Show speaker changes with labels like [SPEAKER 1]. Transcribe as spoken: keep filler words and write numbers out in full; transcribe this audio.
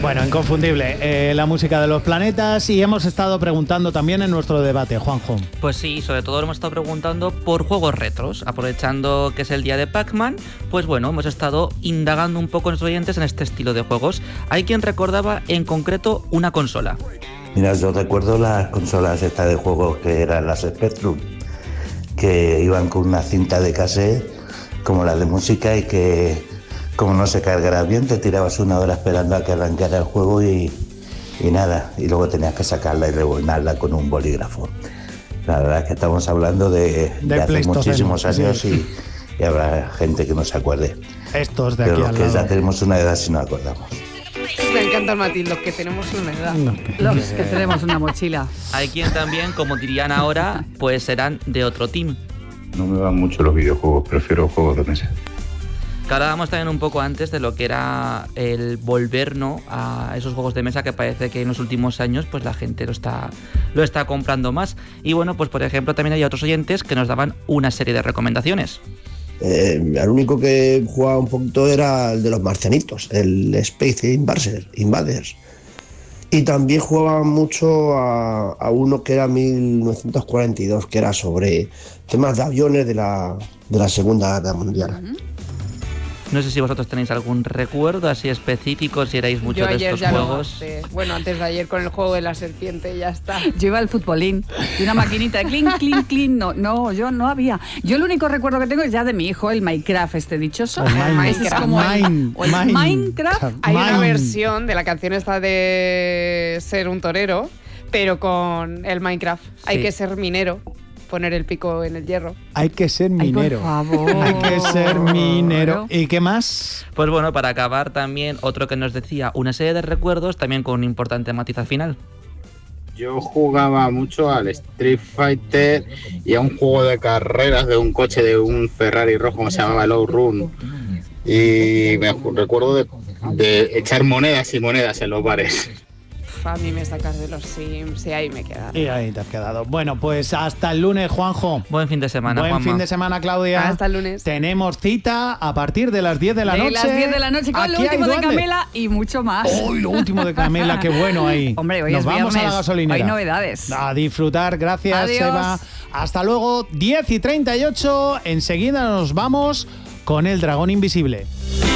[SPEAKER 1] Bueno, inconfundible, eh, la música de los planetas, y hemos estado preguntando también en nuestro debate, Juanjo.
[SPEAKER 2] Pues sí, sobre todo hemos estado preguntando por juegos retros, aprovechando que es el día de Pac-Man, pues bueno, hemos estado indagando un poco en nuestros oyentes en este estilo de juegos. Hay quien recordaba en concreto una consola.
[SPEAKER 3] Mira, yo recuerdo las consolas estas de juegos que eran las Spectrum, que iban con una cinta de cassette, como las de música, y que como no se cargara bien, te tirabas una hora esperando a que arrancara el juego y, y nada, y luego tenías que sacarla y rebobinarla con un bolígrafo. La verdad es que estamos hablando de, de, de hace muchísimos años, sí. y, y habrá gente que no se acuerde.
[SPEAKER 1] Estos de aquí
[SPEAKER 3] Pero
[SPEAKER 1] al
[SPEAKER 3] los
[SPEAKER 1] lado.
[SPEAKER 3] que ya tenemos una edad si nos acordamos.
[SPEAKER 4] Me encanta, Matilde, los que tenemos una edad.
[SPEAKER 1] No,
[SPEAKER 5] Los que tenemos una mochila.
[SPEAKER 2] Hay quien también, como dirían ahora, pues serán de otro team.
[SPEAKER 6] No me van mucho los videojuegos, prefiero juegos de mesa.
[SPEAKER 2] Que hablábamos también un poco antes de lo que era el volver, ¿no?, a esos juegos de mesa que parece que en los últimos años pues la gente lo está, lo está comprando más. Y bueno, pues por ejemplo también hay otros oyentes que nos daban una serie de recomendaciones.
[SPEAKER 7] Eh, el único que jugaba un poquito era el de los marcianitos, el Space Invaders. Invaders. Y también jugaba mucho a, a uno que era mil novecientos cuarenta y dos, que era sobre temas de aviones de la, de la Segunda Guerra Mundial.
[SPEAKER 2] Uh-huh. No sé si vosotros tenéis algún recuerdo así específico, si erais mucho
[SPEAKER 4] Yo
[SPEAKER 2] de
[SPEAKER 4] ayer
[SPEAKER 2] estos
[SPEAKER 4] ya
[SPEAKER 2] juegos.
[SPEAKER 4] Lo gasté. Bueno, antes de ayer con el juego de la serpiente ya está.
[SPEAKER 5] Yo iba al futbolín y una maquinita de clink, clink, clink. No, no, yo no había. Yo el único recuerdo que tengo es ya de mi hijo, el Minecraft este dichoso.
[SPEAKER 1] El
[SPEAKER 5] El
[SPEAKER 1] Minecraft.
[SPEAKER 5] es como el,
[SPEAKER 1] Mine,
[SPEAKER 5] o el
[SPEAKER 1] Mine.
[SPEAKER 5] Minecraft.
[SPEAKER 4] Hay
[SPEAKER 1] Mine.
[SPEAKER 4] una versión de la canción esta de ser un torero, pero con el Minecraft. Hay
[SPEAKER 2] Sí.
[SPEAKER 4] que ser minero, poner el pico en el hierro.
[SPEAKER 1] Hay que ser
[SPEAKER 5] Ay, por
[SPEAKER 1] minero.
[SPEAKER 5] favor.
[SPEAKER 1] Hay que ser minero. ¿Y qué más?
[SPEAKER 2] Pues bueno, para acabar también otro que nos decía una serie de recuerdos, también con un importante matiz al final.
[SPEAKER 8] Yo jugaba mucho al Street Fighter y a un juego de carreras de un coche de un Ferrari rojo que se llamaba Low Run. Y me recuerdo de, de echar monedas y monedas en los bares.
[SPEAKER 4] A mí me sacas de los Sims y ahí me queda.
[SPEAKER 1] Y ahí te has quedado. Bueno, pues hasta el lunes, Juanjo.
[SPEAKER 2] Buen fin de semana,
[SPEAKER 1] Buen
[SPEAKER 2] Juanma.
[SPEAKER 1] fin de semana, Claudia.
[SPEAKER 4] Hasta el lunes.
[SPEAKER 1] Tenemos cita a partir de las diez de la
[SPEAKER 5] de
[SPEAKER 1] noche.
[SPEAKER 5] las diez de la noche con
[SPEAKER 1] Aquí
[SPEAKER 5] lo
[SPEAKER 1] hay
[SPEAKER 5] último de
[SPEAKER 1] duende.
[SPEAKER 5] Camela y mucho más.
[SPEAKER 1] Hoy lo último de Camela, qué bueno ahí.
[SPEAKER 5] Hombre, hoy
[SPEAKER 1] Nos
[SPEAKER 5] es
[SPEAKER 1] vamos a la
[SPEAKER 5] viernes.
[SPEAKER 1] gasolinera.
[SPEAKER 5] Hay novedades.
[SPEAKER 1] A disfrutar, gracias,
[SPEAKER 5] Adiós.
[SPEAKER 1] Eva. Hasta luego, diez y treinta y ocho. Enseguida nos vamos con el dragón invisible.